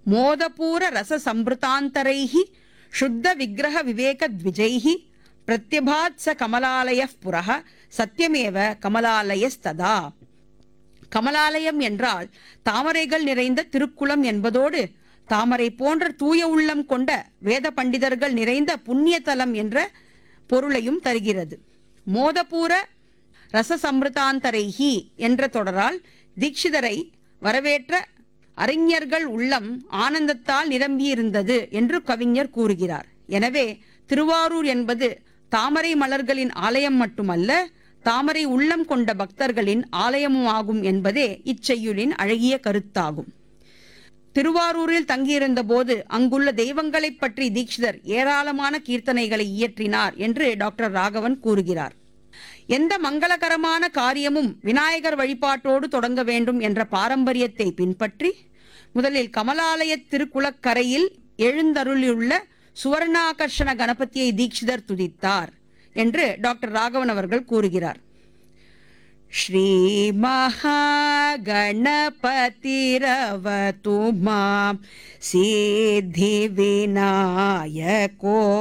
மோதபூர ரச சம்பிருதாந்தரைஹி சுத்த விக்கிரக விவேக த்விஜைஹி பிரத்யபாத் ச கமலாலயப் புரஹ சத்யமேவ கமலாலயஸ்ததா. கமலாலயம் என்றால் தாமரைகள் நிறைந்த திருக்குளம் என்பதோடு தாமரை போன்ற தூய உள்ளம் கொண்ட வேத பண்டிதர்கள் நிறைந்த புண்ணிய தலம் என்ற பொருளையும் தருகிறது. மோதபூர ரசசம்பிருதாந்தரைஹி என்ற தொடரால் தீட்சிதரை வரவேற்ற அறிஞர்கள் உள்ளம் ஆனந்தத்தால் நிரம்பியிருந்தது என்று கவிஞர் கூறுகிறார். எனவே திருவாரூர் என்பது தாமரை மலர்களின் ஆலயம் மட்டுமல்ல, தாமரை உள்ளம் கொண்ட பக்தர்களின் ஆலயமுமாகும் என்பதே இச்செய்யுளின் அழகிய கருத்தாகும். திருவாரூரில் தங்கியிருந்த போது அங்குள்ள தெய்வங்களைப் பற்றி தீட்சிதர் ஏராளமான கீர்த்தனைகளை இயற்றினார் என்று டாக்டர் ராகவன் கூறுகிறார். எந்த மங்களகரமான காரியமும் விநாயகர் வழிபாட்டோடு தொடங்க வேண்டும் என்ற பாரம்பரியத்தை பின்பற்றி முதலில் கமலாலய திருக்குளக்கரையில் எழுந்தருளியுள்ள சுவர்ணாகர்ஷண கணபதியை தீட்சிதர் துதித்தார் என்று டாக்டர் ராகவன் அவர்கள் கூறுகிறார். ஸ்ரீ மகாகணபதிரவது மாம் சித்தி விநாயகோ